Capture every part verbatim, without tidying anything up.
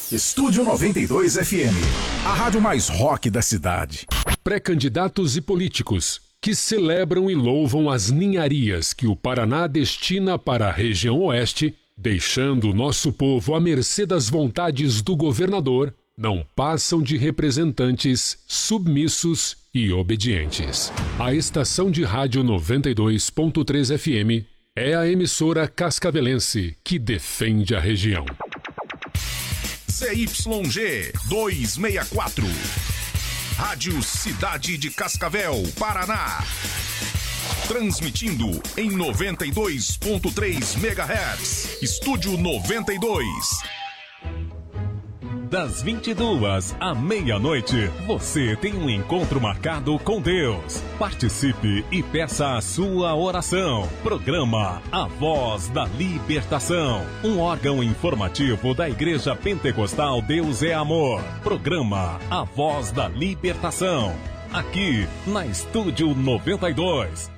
Estúdio noventa e dois F M, a rádio mais rock da cidade. Pré-candidatos e políticos que celebram e louvam as ninharias que o Paraná destina para a região oeste, deixando o nosso povo à mercê das vontades do governador, não passam de representantes submissos e obedientes. A estação de rádio noventa e dois ponto três F M é a emissora cascavelense que defende a região. Z Y G duzentos e sessenta e quatro, Rádio Cidade de Cascavel, Paraná. Transmitindo em noventa e dois ponto três megahertz. Estúdio noventa e dois. Das vinte e duas à meia-noite, você tem um encontro marcado com Deus. Participe e peça a sua oração. Programa A Voz da Libertação, um órgão informativo da Igreja Pentecostal Deus é Amor. Programa A Voz da Libertação, aqui na Estúdio noventa e dois.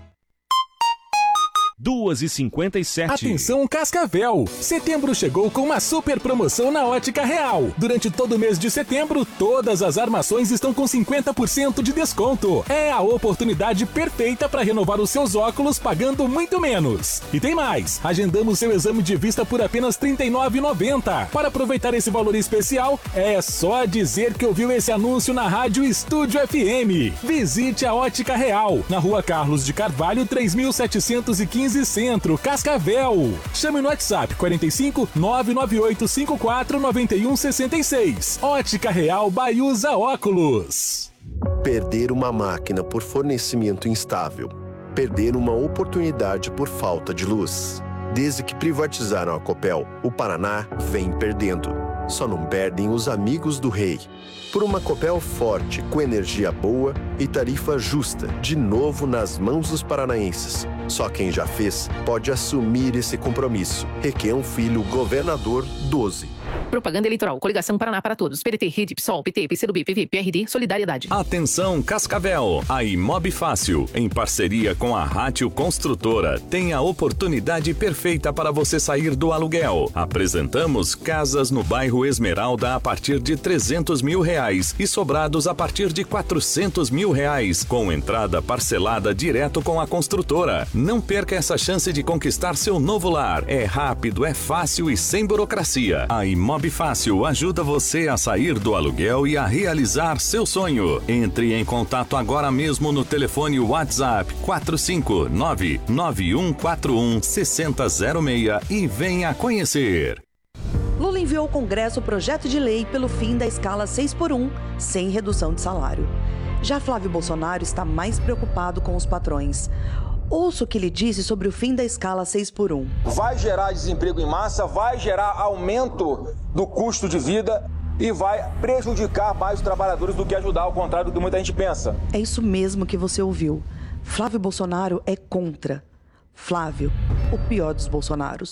duas e cinquenta e sete. Atenção Cascavel! Setembro chegou com uma super promoção na Ótica Real. Durante todo o mês de setembro, todas as armações estão com cinquenta por cento de desconto. É a oportunidade perfeita para renovar os seus óculos pagando muito menos. E tem mais! Agendamos seu exame de vista por apenas trinta e nove reais e noventa centavos. Para aproveitar esse valor especial, é só dizer que ouviu esse anúncio na rádio Estúdio F M. Visite a Ótica Real, na rua Carlos de Carvalho, três mil setecentos e quinze, Centro, Cascavel. Chame no WhatsApp quarenta e cinco, nove nove oito cinco quatro, nove um seis seis. Ótica Real Baiusa Óculos. Perder uma máquina por fornecimento instável. Perder uma oportunidade por falta de luz. Desde que privatizaram a Copel, o Paraná vem perdendo. Só não perdem os amigos do rei. Por uma Copel forte, com energia boa e tarifa justa, de novo nas mãos dos paranaenses. Só quem já fez pode assumir esse compromisso. Requião Filho, Governador doze. Propaganda eleitoral. Coligação Paraná para Todos. P D T, Rede, PSOL, P T, PCdoB, P V, P R D, Solidariedade. Atenção Cascavel, a Imob Fácil, em parceria com a Rátio Construtora, tem a oportunidade perfeita para você sair do aluguel. Apresentamos casas no bairro Esmeralda a partir de trezentos mil reais e sobrados a partir de quatrocentos mil reais, com entrada parcelada direto com a construtora. Não perca essa chance de conquistar seu novo lar. É rápido, é fácil e sem burocracia. A Imob Fácil ajuda você a sair do aluguel e a realizar seu sonho. Entre em contato agora mesmo no telefone WhatsApp quatro cinco nove, nove um quatro um, seis zero zero seis e venha conhecer. Lula enviou ao Congresso o projeto de lei pelo fim da escala seis por um, sem redução de salário. Já Flávio Bolsonaro está mais preocupado com os patrões. Ouça o que ele disse sobre o fim da escala seis por um. Vai gerar desemprego em massa, vai gerar aumento do custo de vida e vai prejudicar mais os trabalhadores do que ajudar, ao contrário do que muita gente pensa. É isso mesmo que você ouviu. Flávio Bolsonaro é contra. Flávio, o pior dos Bolsonaros.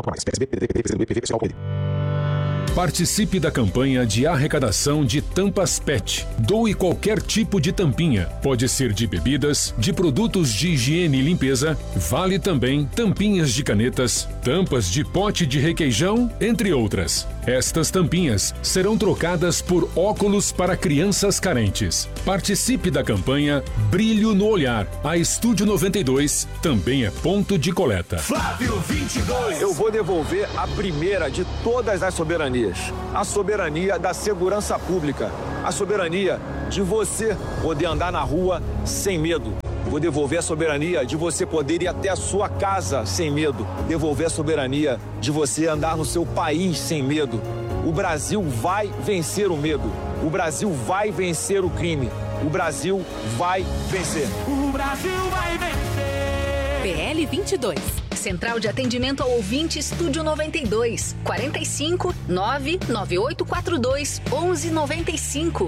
Participe da campanha de arrecadação de tampas P E T. Doe qualquer tipo de tampinha. Pode ser de bebidas, de produtos de higiene e limpeza. Vale também tampinhas de canetas, tampas de pote de requeijão, entre outras. Estas tampinhas serão trocadas por óculos para crianças carentes. Participe da campanha Brilho no Olhar. A Estúdio noventa e dois também é ponto de coleta. Flávio vinte e dois. Eu vou devolver a primeira de todas as soberanias. A soberania da segurança pública. A soberania de você poder andar na rua sem medo. Vou devolver a soberania de você poder ir até a sua casa sem medo. Devolver a soberania de você andar no seu país sem medo. O Brasil vai vencer o medo. O Brasil vai vencer o crime. O Brasil vai vencer. O Brasil vai vencer. P L vinte e dois. Central de Atendimento ao Ouvinte Estúdio noventa e dois. quarenta e cinco, nove nove oito quatro dois, onze noventa e cinco.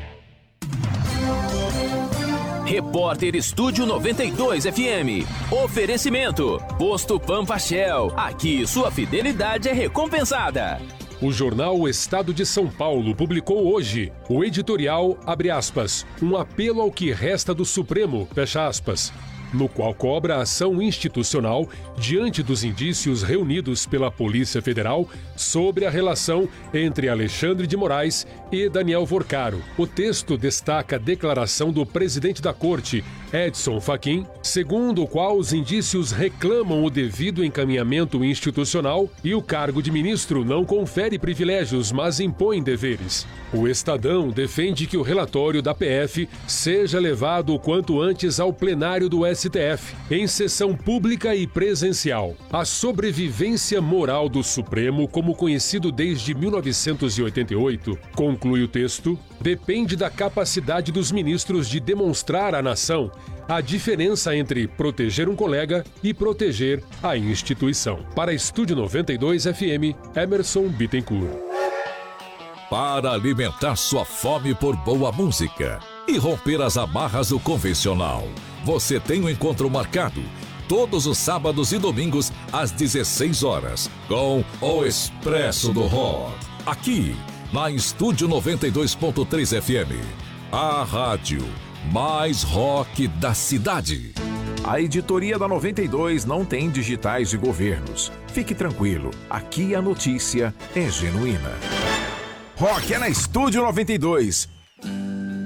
Repórter Estúdio noventa e dois F M. Oferecimento. Posto Pampa Shell. Aqui sua fidelidade é recompensada. O jornal O Estado de São Paulo publicou hoje o editorial, abre aspas, um apelo ao que resta do Supremo, fecha aspas. no qual cobra ação institucional diante dos indícios reunidos pela Polícia Federal sobre a relação entre Alexandre de Moraes e Daniel Vorcaro. O texto destaca a declaração do presidente da Corte, Edson Fachin, segundo o qual os indícios reclamam o devido encaminhamento institucional e o cargo de ministro não confere privilégios, mas impõe deveres. O Estadão defende que o relatório da P F seja levado o quanto antes ao plenário do S T F, em sessão pública e presencial. A sobrevivência moral do Supremo, como conhecido desde mil novecentos e oitenta e oito, conclui o texto, depende da capacidade dos ministros de demonstrar à nação a diferença entre proteger um colega e proteger a instituição. Para Estúdio noventa e dois F M, Emerson Bittencourt. Para alimentar sua fome por boa música e romper as amarras do convencional, você tem um encontro marcado todos os sábados e domingos às dezesseis horas com o Expresso do Rock. Aqui, na Estúdio noventa e dois ponto três F M, a rádio mais rock da cidade. A editoria da noventa e dois não tem digitais de governos. Fique tranquilo, aqui a notícia é genuína. Rock é na Estúdio noventa e dois.